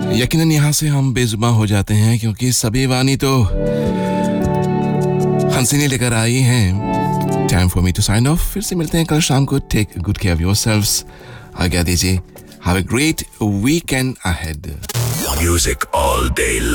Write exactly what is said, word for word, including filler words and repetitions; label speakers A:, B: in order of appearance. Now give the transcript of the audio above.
A: यकीनन यहाँ से हम बेजुबान हो जाते हैं क्योंकि सभी वानी तो हंसने लेकर आई हैं. Time for me to sign of. फिर से मिलते हैं कल शाम को. Take good care of yourselves. आज्ञा दीजिए. Have a great weekend ahead.
B: Music all day long.